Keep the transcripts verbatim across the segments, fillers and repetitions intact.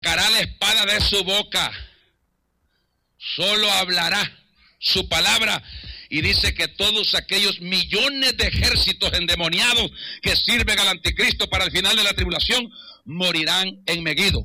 sacará la espada de su boca. Solo hablará su palabra. Y dice que todos aquellos millones de ejércitos endemoniados que sirven al anticristo para el final de la tribulación morirán en Megido.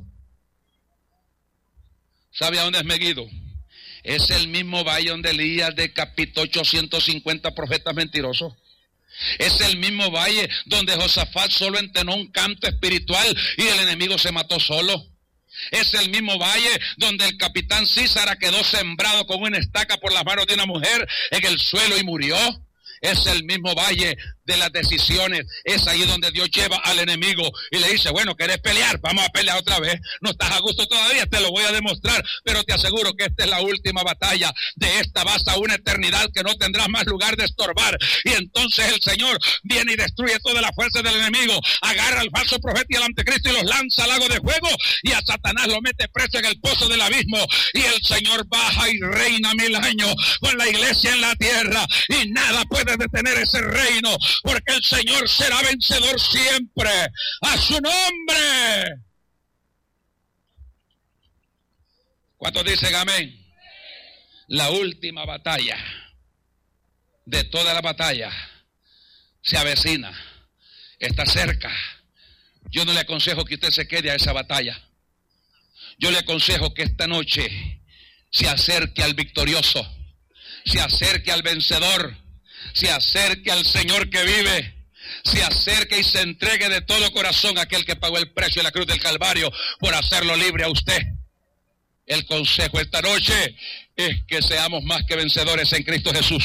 ¿Sabe a dónde es Megido? Es el mismo valle donde Elías decapitó ochocientos cincuenta profetas mentirosos. Es el mismo valle donde Josafat solo entonó un canto espiritual y el enemigo se mató solo. Es el mismo valle donde el capitán Císara quedó sembrado con una estaca por las manos de una mujer en el suelo y murió. Es el mismo valle de las decisiones. Es ahí donde Dios lleva al enemigo y le dice, bueno, ¿querés pelear? Vamos a pelear otra vez. No estás a gusto todavía, te lo voy a demostrar, pero te aseguro que esta es la última batalla. De esta vas a una eternidad que no tendrás más lugar de estorbar. Y entonces el Señor viene y destruye toda la fuerza del enemigo, agarra al falso profeta y al anticristo y los lanza al lago de fuego, y a Satanás lo mete preso en el pozo del abismo, y el Señor baja y reina mil años con la iglesia en la tierra, y nada puede detener ese reino, porque el Señor será vencedor siempre. ¡A su nombre! ¿Cuántos dicen amén? La última batalla de toda la batalla se avecina, está cerca. Yo no le aconsejo que usted se quede a esa batalla. Yo le aconsejo que esta noche se acerque al victorioso, se acerque al vencedor, se acerque al Señor que vive, se acerque y se entregue de todo corazón a aquel que pagó el precio de la cruz del Calvario por hacerlo libre a usted. El consejo esta noche es que seamos más que vencedores en Cristo Jesús,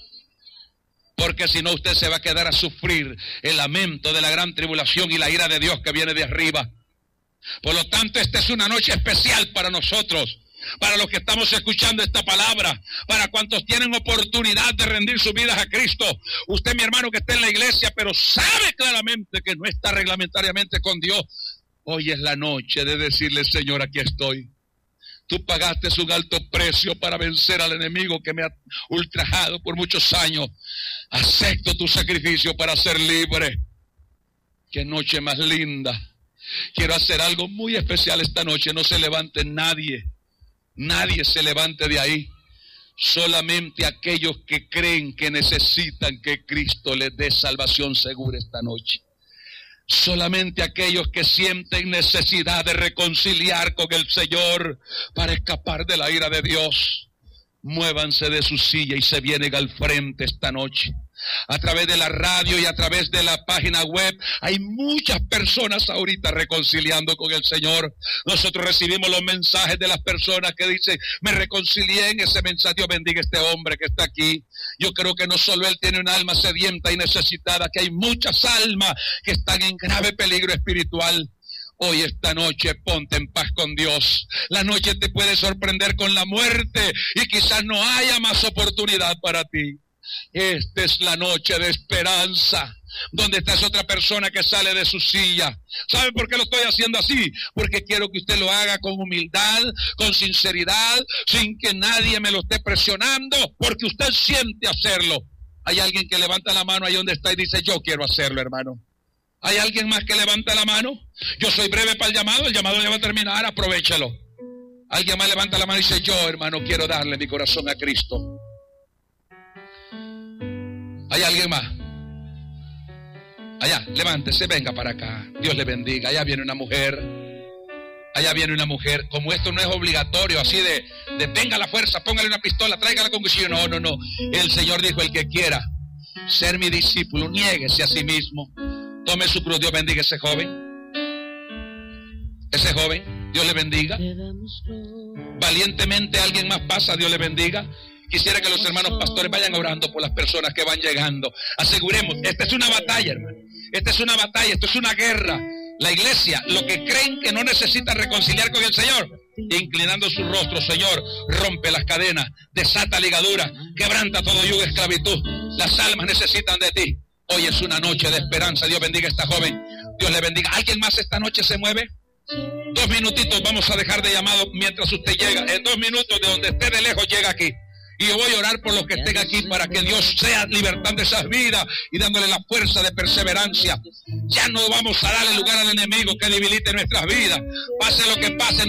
porque si no usted se va a quedar a sufrir el lamento de la gran tribulación y la ira de Dios que viene de arriba. Por lo tanto, esta es una noche especial para nosotros, para los que estamos escuchando esta palabra, para cuantos tienen oportunidad de rendir sus vidas a Cristo. Usted, mi hermano, que está en la iglesia, pero sabe claramente que no está reglamentariamente con Dios, hoy es la noche de decirle, Señor, aquí estoy. Tú pagaste un alto precio para vencer al enemigo que me ha ultrajado por muchos años. Acepto tu sacrificio para ser libre. Qué noche más linda. Quiero hacer algo muy especial esta noche. No se levante nadie. Nadie se levante de ahí. Solamente aquellos que creen que necesitan que Cristo les dé salvación segura esta noche. Solamente aquellos que sienten necesidad de reconciliar con el Señor para escapar de la ira de Dios. Muévanse de su silla y se vienen al frente esta noche. A través de la radio y a través de la página web hay muchas personas ahorita reconciliando con el Señor. Nosotros recibimos los mensajes de las personas que dicen, me reconcilié en ese mensaje. Dios bendiga a este hombre que está aquí. Yo creo que no solo él tiene un alma sedienta y necesitada, que hay muchas almas que están en grave peligro espiritual. Hoy, esta noche, ponte en paz con Dios. La noche te puede sorprender con la muerte y quizás no haya más oportunidad para ti. Esta es la noche de esperanza, donde está esa otra persona que sale de su silla. ¿Sabe por qué lo estoy haciendo así? Porque quiero que usted lo haga con humildad, con sinceridad, sin que nadie me lo esté presionando, porque usted siente hacerlo. Hay alguien que levanta la mano ahí donde está y dice, yo quiero hacerlo, hermano. ¿Hay alguien más que levanta la mano? Yo soy breve para el llamado, el llamado ya va a terminar, aprovechalo. Alguien más levanta la mano y dice, yo, hermano, quiero darle mi corazón a Cristo. ¿Hay alguien más? Allá, levántese, venga para acá. Dios le bendiga. Allá viene una mujer. Allá viene una mujer. Como esto no es obligatorio, así de, de venga la fuerza, póngale una pistola, tráigala con cuchillo. No, no, no. El Señor dijo, el que quiera ser mi discípulo, niéguese a sí mismo. Tome su cruz. Dios bendiga a ese joven. Ese joven, Dios le bendiga. Valientemente alguien más pasa, Dios le bendiga. Quisiera que los hermanos pastores vayan orando por las personas que van llegando. Aseguremos, esta es una batalla, hermano. Esta es una batalla, esto es una guerra. La iglesia, lo que creen que no necesitan reconciliar con el Señor, inclinando su rostro, Señor, rompe las cadenas, desata ligaduras, quebranta todo yugo de esclavitud. Las almas necesitan de ti. Hoy es una noche de esperanza. Dios bendiga a esta joven. Dios le bendiga. ¿Alguien más esta noche se mueve? Dos minutitos, vamos a dejar de llamado mientras usted llega. En dos minutos, de donde esté de lejos, llega aquí. Y yo voy a orar por los que estén aquí para que Dios sea libertando esas vidas y dándole la fuerza de perseverancia. Ya no vamos a darle lugar al enemigo que debilite nuestras vidas. Pase lo que pase,